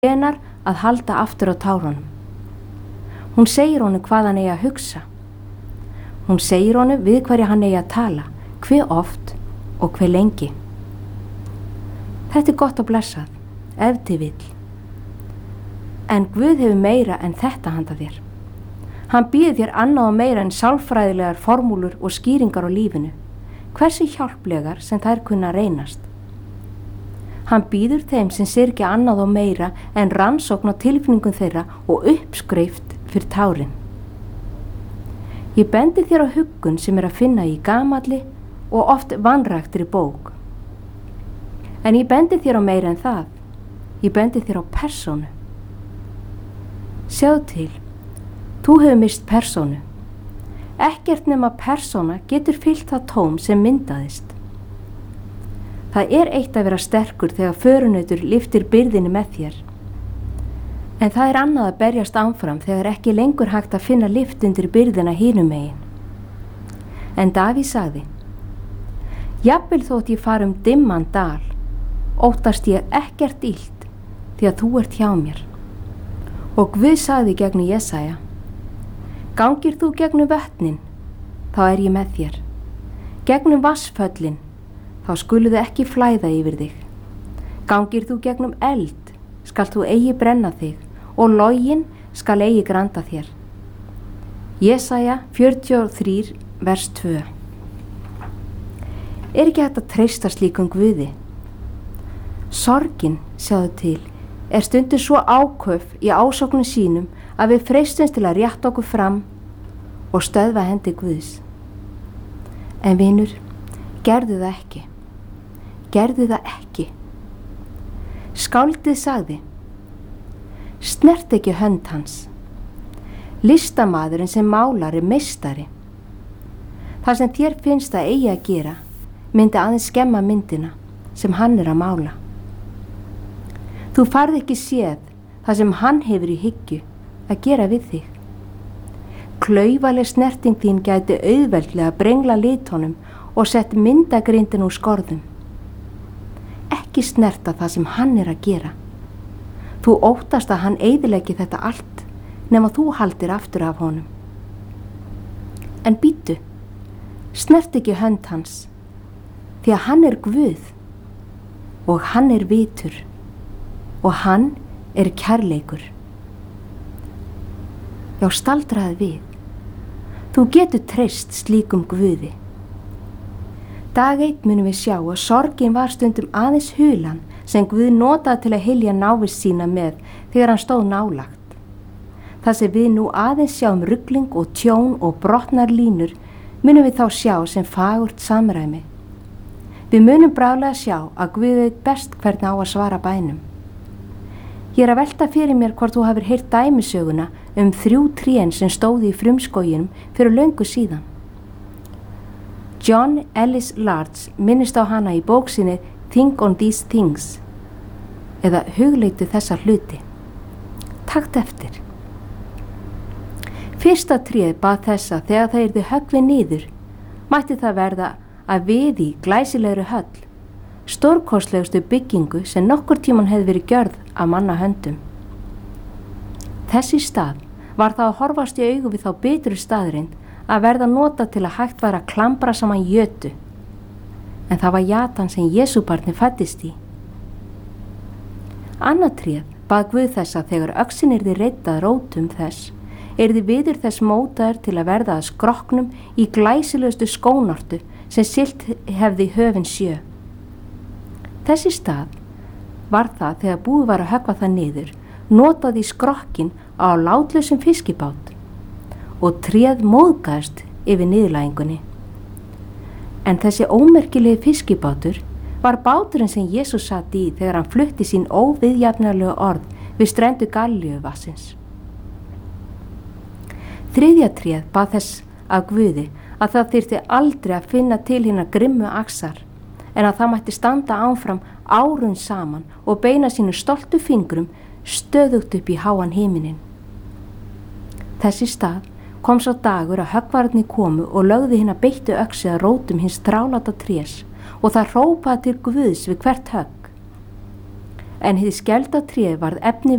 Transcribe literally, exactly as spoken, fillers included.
hvenar að halda aftur á tárunum. Hún segir honum hvað hann eigi að hugsa. Hún segir honum við hverja hann eigi að tala, hve oft og hve lengi. Þetta er gott og blessað, ef til vill. En Guð hefur meira en þetta handa þér. Hann býður þér annað og meira en sálfræðilegar formúlur og skýringar á lífinu, hversu hjálplegar sem þær kunna reynast. Hann býður þeim sem syrgja annað og meira en rannsókn á tilfinningum þeirra og uppskrift fyrir tárin. Ég bendi þér á huggun sem er að finna í gamalli og oft vanræktri bók. En ég bendi þér á meira en það. Ég bendi þér á persónu. Sjáðu til, þú hefur mist persónu. Ekkert nema persóna getur fyllt það tóm sem myndaðist. Það er eitt að vera sterkur þegar förunautur lyftir byrðinni með þér. En það er annað að berjast áfram þegar ekki lengur hægt að finna lyft undir byrðina hinum megin. En Davíð sagði: Jafnvel þótt ég fari um dimman dal, óttast ég ekkert illt, því að þú ert hjá mér. Og Guð sagði gegnum Jesaja: Gangir þú gegnum vötnin, þá er ég með þér. Gegnum vatnsföllin, þá skuluðu ekki flæða yfir þig. Gangir þú gegnum eld, skal þú eigi brenna þig, og login skal eigi granda þér. Jesaja fjörutíu og þrjú, vers tvö. Er ekki hægt að treysta slíkum Guði? Sorgin, sjáðu til, er stundur svo áköf í ásóknum sínum að við freistumst til að rétta okkur fram og stöðva hendi Guðs. En vinur, gerðu það ekki. Gerðu það ekki. Skáldið sagði: Snert ekki hönd hans. Listamaðurinn sem málar er meistari. Það sem þér finnst að eigi að gera myndi aðeins skemma myndina sem hann er að mála. Þú farð ekki séð það sem hann hefur í hyggju að gera við þig. Klaufaleg snerting þín gæti auðveldlega brengla litunum og sett myndagrindin úr skorðum. Ekki snerta það sem hann er að gera. Þú óttast að hann eyðileggi þetta allt nema þú haldir aftur af honum. En bíddu, snert ekki hönd hans, því að hann er Guð og hann er vitur og hann er kærleikur. Já, staldraði við. Þú getur treyst slíkum Guði. Dag eitt munum við sjá að sorgin var stundum aðeins hulan sem Guð notaði til að hylja návist sína með þegar hann stóð nálagt. Það sem við nú aðeins sjáum rugling og tjón og brotnar línur munum við þá sjá sem fagurt samræmi. Við munum bráðlega sjá að Guð veit best hvernig á að svara bænum. Ég er að velta fyrir mér hvort þú hafir heyrt dæmisöguna um þrjú trén sem stóði í frumskóginum fyrir löngu síðan. John Ellis Large minnist á hana í bók sinni Think on These Things, eða hugleiktu þessa hluti. Takt eftir. Fyrsta tréð bað þessa þegar það yrði höggvið niður, mætti það verða að við í glæsilegri höll, stórkostlegustu byggingu sem nokkur tíman hefði verið gjörð af manna höndum. Þessi stað var það að horfast í augu við þá bitru staðreind að verða nota til að hægt væri að klambra saman jötu, en það var jatan sem Jesúbarnið fæddist í. Annað tréð bað Guð þess að þegar öxin yrði reiddað rótum þess, yrði viður þess mótaður til að verða að skroknum í glæsilegustu skónortu sem siglt hefði í höfin sjö. Þessi stað var það þegar búið var að höggva það niður, notað í skrokkin á látlausum fiskibát og tréð móðgast yfir niðurlægingunni. En þessi ómerkilegi fiskibátur var báturinn sem Jesús sat í þegar hann flutti sín óviðjafnarlegu orð við strendur Galileuvassins. Þriðja tréð bað þess af Guði að það þyrfti aldrei að finna til hinnar grimmu axar, en að það mætti standa áfram árum saman og beina sínu stoltu fingrum stöðugt upp í háan himinin. Þessi stað kom sá dagur að höggvararnir komu og lögðu hina beittu öxi að rótum hins þrálata trés og það hrópaði til Guðs við hvert högg. En hið skelda tré varð efni